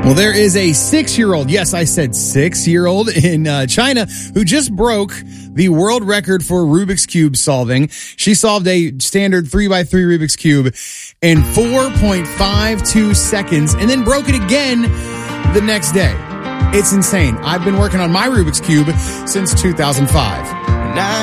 Well, there is a 6-year-old, yes, I said 6-year-old in China who just broke the world record for Rubik's Cube solving. She solved a standard 3x3 Rubik's Cube in 4.52 seconds and then broke it again the next day. It's insane. I've been working on my Rubik's Cube since 2005.